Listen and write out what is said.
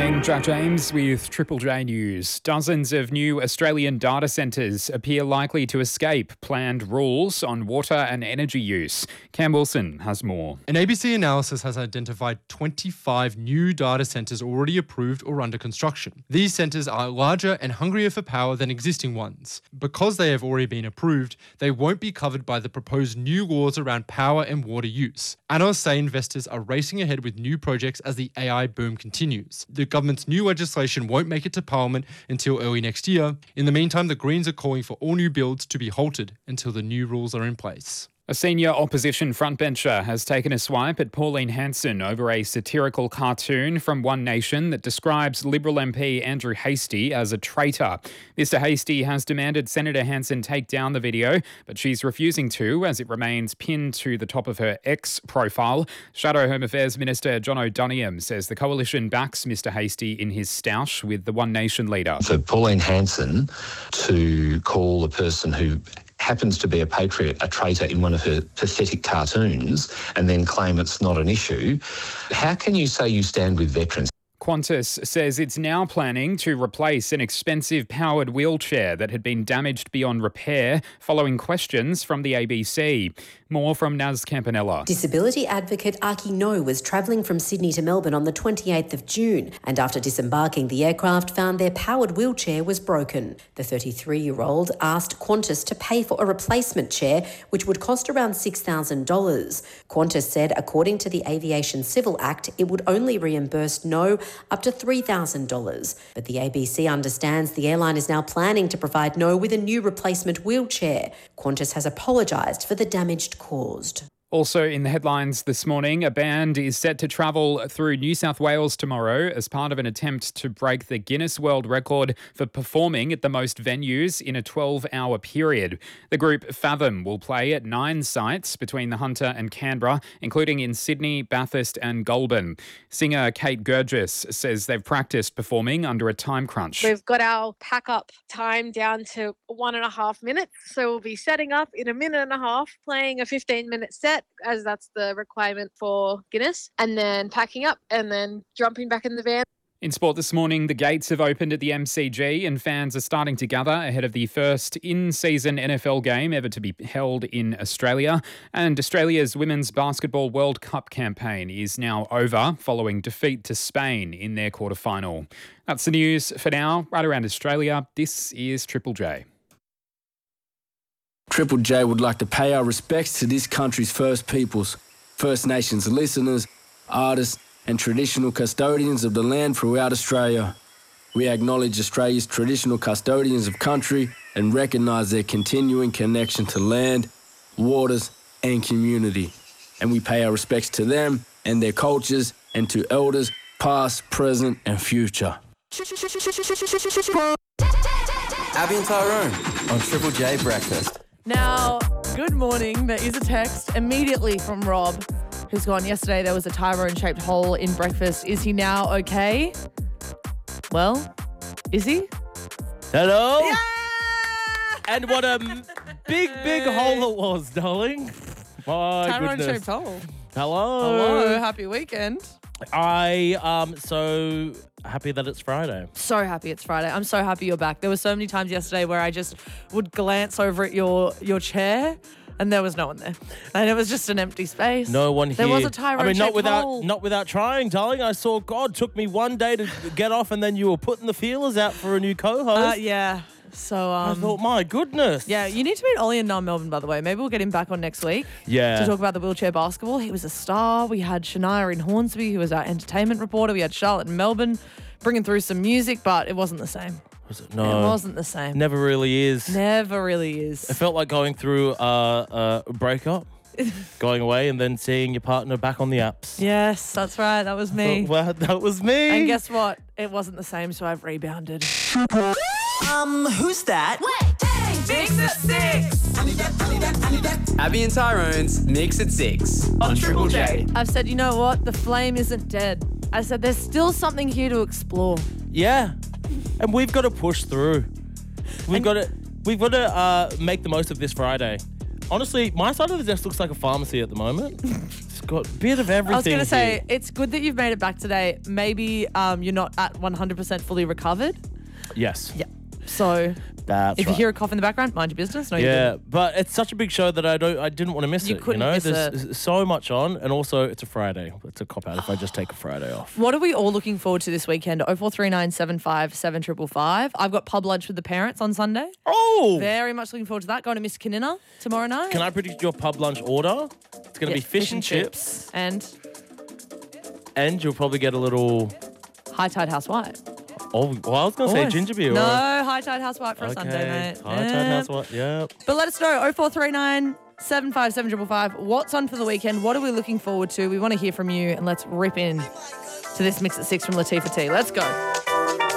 morning, Jack James with Triple J News. Dozens of new Australian data centres appear likely to escape planned rules on water and energy use. Cam Wilson has more. An ABC analysis has identified 25 new data centres already approved or under construction. These centres are larger and hungrier for power than existing ones. Because they have already been approved, they won't be covered by the proposed new laws around power and water use. Analysts say investors are racing ahead with new projects as the AI boom continues. The government's new legislation won't make it to Parliament until early next year. In the meantime, the Greens are calling for all new builds to be halted until the new rules are in place. A senior opposition frontbencher has taken a swipe at Pauline Hanson over a satirical cartoon from One Nation that describes Liberal MP Andrew Hastie as a traitor. Mr Hastie has demanded Senator Hanson take down the video, but she's refusing to as it remains pinned to the top of her X profile. Shadow Home Affairs Minister John O'Donoghue says the coalition backs Mr Hastie in his stoush with the One Nation leader. For Pauline Hanson to call a person who happens to be a patriot a traitor in one of her pathetic cartoons and then claim it's not an issue, how can you say you stand with veterans? Qantas says it's now planning to replace an expensive powered wheelchair that had been damaged beyond repair following questions from the ABC. More from Naz Campanella. Disability advocate Aki No was travelling from Sydney to Melbourne on the 28th of June and after disembarking the aircraft found their powered wheelchair was broken. The 33-year-old asked Qantas to pay for a replacement chair which would cost around $6,000. Qantas said according to the Aviation Civil Act it would only reimburse No up to $3,000. But the ABC understands the airline is now planning to provide No with a new replacement wheelchair. Qantas has apologised for the damage caused. Also in the headlines this morning, a band is set to travel through New South Wales tomorrow as part of an attempt to break the Guinness World Record for performing at the most venues in a 12-hour period. The group Fathom will play at 9 sites between the Hunter and Canberra, including in Sydney, Bathurst and Goulburn. Singer Kate Gurgis says they've practiced performing under a time crunch. We've got our pack-up time down to 1.5 minutes, so we'll be setting up in a minute and a half, playing a 15-minute set, as that's the requirement for Guinness, and then packing up and then jumping back in the van. In sport this morning, the gates have opened at the MCG and fans are starting to gather ahead of the first in-season NFL game ever to be held in Australia. And Australia's Women's Basketball World Cup campaign is now over following defeat to Spain in their quarterfinal. That's the news for now. Right around Australia, this is Triple J. Triple J would like to pay our respects to this country's First Peoples, First Nations listeners, artists and traditional custodians of the land throughout Australia. We acknowledge Australia's traditional custodians of country and recognise their continuing connection to land, waters and community. And we pay our respects to them and their cultures and to elders past, present and future. Abby and Tyrone on Triple J Breakfast. Now, good morning. There is a text immediately from Rob, who's gone, yesterday there was a Tyrone-shaped hole in breakfast. Is he now okay? Well, is he? Hello? Yeah! And what a big hole it was, darling. My Tyrone-shaped goodness. hole. Hello. Happy weekend. I am so happy that it's Friday. So happy it's Friday. I'm so happy you're back. There were so many times yesterday where I just would glance over at your chair and there was no one there. And it was just an empty space. No one here. There was a Tyrone-shaped hole. Not without trying, darling. I saw God took me one day to get off and then you were putting the feelers out for a new co-host. Yeah. So I thought, my goodness. Yeah, you need to meet Ollie and Nam Melbourne, by the way. Maybe we'll get him back on next week. Yeah. To talk about the wheelchair basketball. He was a star. We had Shania in Hornsby, who was our entertainment reporter. We had Charlotte in Melbourne bringing through some music, but it wasn't the same. Was it? No. It wasn't the same. Never really is. Never really is. It felt like going through a breakup, going away and then seeing your partner back on the apps. Yes, that's right. That was me. Well, that was me. And guess what? It wasn't the same, so I've rebounded. Who's that? Mix at 6. Abby and Tyrone's Mix at 6 on Triple J. I've said, you know what? The flame isn't dead. I said, there's still something here to explore. Yeah. And we've got to push through. We've got to make the most of this Friday. Honestly, my side of the desk looks like a pharmacy at the moment. It's got a bit of everything. I was going to say, here. it's good that you've made it back today. Maybe you're not at 100% fully recovered. Yes. Yeah. So That's if you hear a cough in the background, mind your business. No, you didn't. but it's such a big show that I didn't want to miss You it. couldn't miss There's so much on, and also it's a Friday. It's a cop out if I just take a Friday off. What are we all looking forward to this weekend? 0439 75 7555. I've got pub lunch with the parents on Sunday. Oh! Very much looking forward to that. Going to Mr. Canina tomorrow night. Can I predict your pub lunch order? It's going to be fish and chips. And And you'll probably get a little... High Tide House White. Oh, well, I was going to say Always. ginger beer. No, High Tide House White for a Sunday, mate. High Tide House White, yeah. But let us know, 0439 75 7555. What's on for the weekend? What are we looking forward to? We want to hear from you, and let's rip in to this Mix at 6 from Latifah T. Let's go.